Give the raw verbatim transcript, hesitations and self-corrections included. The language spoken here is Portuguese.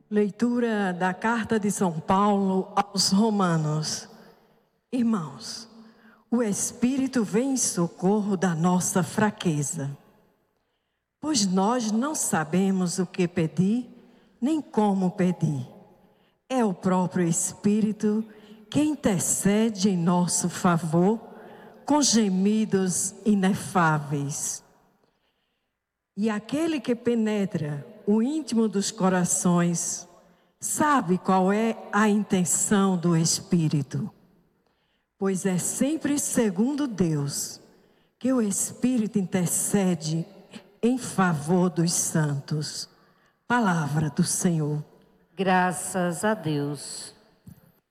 Leitura da Carta de São Paulo aos Romanos. Irmãos, o Espírito vem em socorro da nossa fraqueza, pois nós não sabemos o que pedir, nem como pedir. É o próprio Espírito que intercede em nosso favor com gemidos inefáveis. E aquele que penetra o íntimo dos corações sabe qual é a intenção do Espírito, pois é sempre segundo Deus que o Espírito intercede em favor dos santos. Palavra do Senhor. Graças a Deus.